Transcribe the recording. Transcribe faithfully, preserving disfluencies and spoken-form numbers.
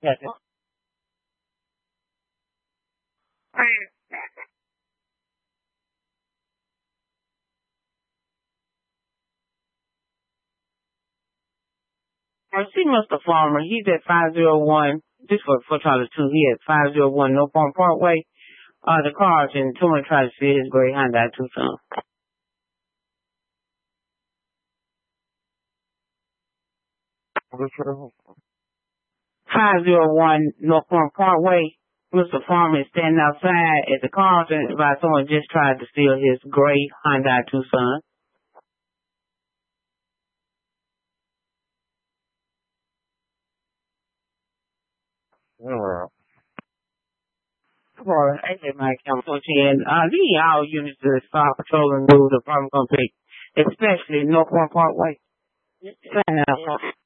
Yes. I see Mister Farmer. He's at five zero one. This for for Charlie two. He at five zero one North Farm Parkway. Uh, the cars and someone tried to steal his gray Hyundai Tucson. five zero one North Farm Parkway. Mister Farmer is standing outside at the cars and by someone just tried to steal his gray Hyundai Tucson. Well, for A J Mike Council and uh, leading all units to start patrolling through the apartment complex, especially North Farm Parkway. Sign out.